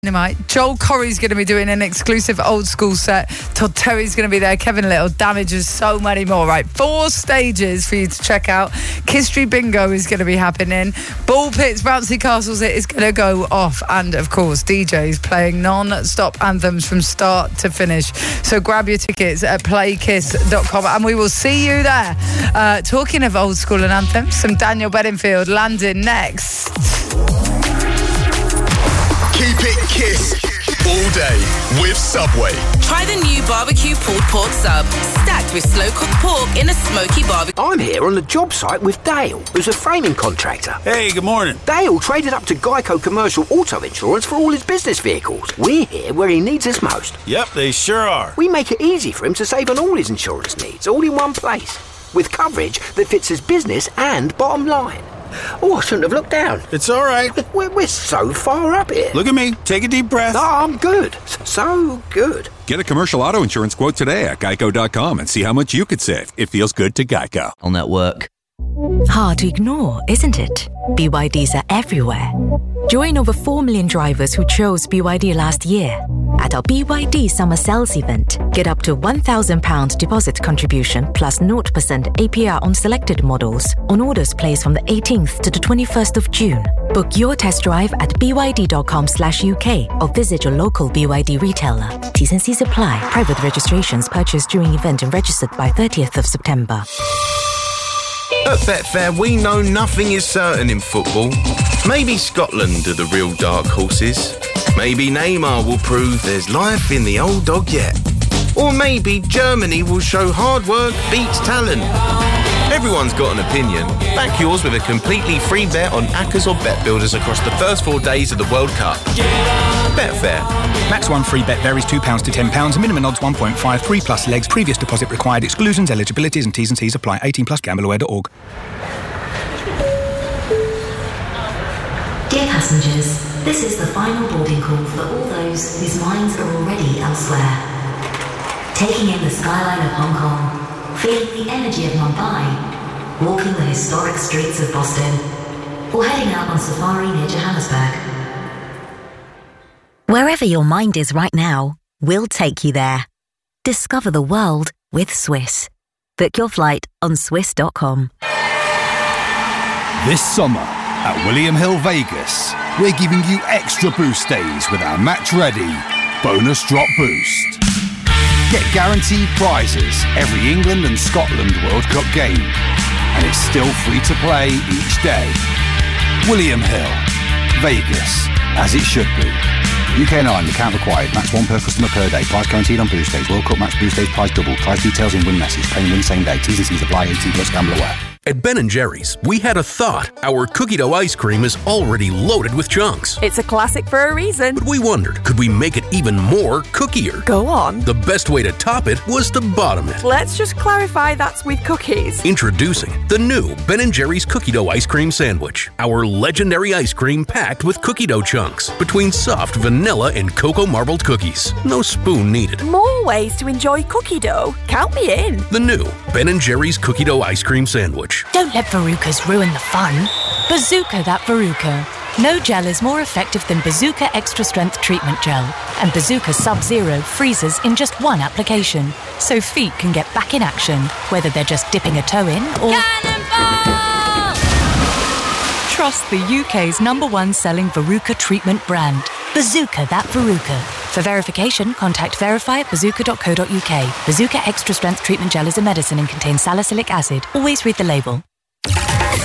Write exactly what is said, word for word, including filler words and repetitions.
Dynamite. Joel Corry's going to be doing an exclusive old school set. Todd Terry's going to be there. Kevin Little, Damages, so many more. Right, four stages for you to check out. Kistry Bingo is going to be happening. Ball Pits, Bouncy Castles, it is going to go off. And of course, D Js playing non-stop anthems from start to finish. So grab your tickets at play kiss dot com and we will see you there. Uh, talking of old school and anthems, some Daniel Bedingfield landing next. Keep it Kiss all day with Subway. Try the new barbecue pulled pork sub, stacked with slow-cooked pork in a smoky barbecue. I'm here on the job site with Dale, who's a framing contractor. Hey, good morning. Dale traded up to Geico Commercial Auto Insurance for all his business vehicles. We're here where he needs us most. Yep, they sure are. We make it easy for him to save on all his insurance needs, all in one place, with coverage that fits his business and bottom line. Oh, I shouldn't have looked down. It's all right. We're, we're so far up here. Look at me. Take a deep breath. No, I'm good. So good. Get a commercial auto insurance quote today at geico dot com and see how much you could save. It feels good to Geico. On that work. Hard to ignore, isn't it? B Y Ds are everywhere. Join over four million drivers who chose B Y D last year. At our B Y D Summer Sales event, get up to one thousand pounds deposit contribution plus zero percent A P R on selected models on orders placed from the eighteenth to the twenty-first of June. Book your test drive at b y d dot com slash u k or visit your local B Y D retailer. T's and C's apply. Private registrations purchased during event and registered by thirtieth of September. At Betfair, we know nothing is certain in football. Maybe Scotland are the real dark horses. Maybe Neymar will prove there's life in the old dog yet. Or maybe Germany will show hard work beats talent. Everyone's got an opinion. Back yours with a completely free bet on Accas or Bet Builders across the first four days of the World Cup. Betfair. Max one free bet varies two pounds to ten pounds. Minimum odds one point five. three plus legs. Previous deposit required. Exclusions, eligibilities and T's and C's apply. eighteen plus gamble aware dot org. Dear passengers, this is the final boarding call for all those whose minds are already elsewhere. Taking in the skyline of Hong Kong, feeling the energy of Mumbai, walking the historic streets of Boston, or heading out on safari near Johannesburg. Wherever your mind is right now, we'll take you there. Discover the world with Swiss. Book your flight on swiss dot com. This summer at William Hill Vegas, we're giving you extra boost days with our Match Ready Bonus Drop Boost. Get guaranteed prizes every England and Scotland World Cup game, and it's still free to play each day. William Hill, Vegas, as it should be. U K and Ireland, account required. Max one per customer per day. Price guaranteed on boost days. World Cup match boost days. Price double. Price details in win message. Paying win same day. T's and C's apply. eighteen plus gamble aware. At Ben and Jerry's, we had a thought. Our cookie dough ice cream is already loaded with chunks. It's a classic for a reason. But we wondered, could we make it even more cookier? Go on. The best way to top it was to bottom it. Let's just clarify that's with cookies. Introducing the new Ben and Jerry's cookie dough ice cream sandwich. Our legendary ice cream packed with cookie dough chunks between soft vanilla and cocoa marbled cookies. No spoon needed. More ways to enjoy cookie dough. Count me in. The new Ben and Jerry's cookie dough ice cream sandwich. Don't let Verucas ruin the fun. Bazooka that Veruca. No gel is more effective than Bazooka Extra Strength Treatment Gel. And Bazooka Sub-Zero freezes in just one application. So feet can get back in action, whether they're just dipping a toe in or... Cannonball! Trust the U K's number one selling Veruca treatment brand. Bazooka that Veruca. For verification, contact verify at bazooka dot co dot u k. Bazooka Extra Strength Treatment Gel is a medicine and contains salicylic acid. Always read the label.